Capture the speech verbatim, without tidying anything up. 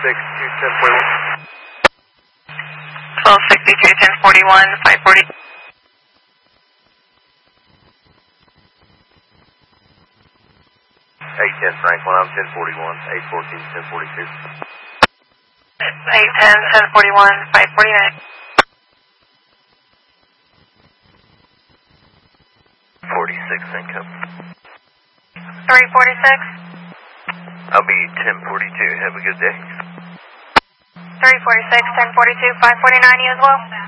sixty-two, ten forty-one. twelve sixty-two, ten forty-one, five forty. eight ten Franklin, I'm ten forty-one, eight fourteen, ten forty-two. eight ten, ten forty-one, five forty-nine. forty-six income. three forty-six. I'll be ten forty-two, have a good day. three forty-six, ten forty-two, five forty-nine, you as well?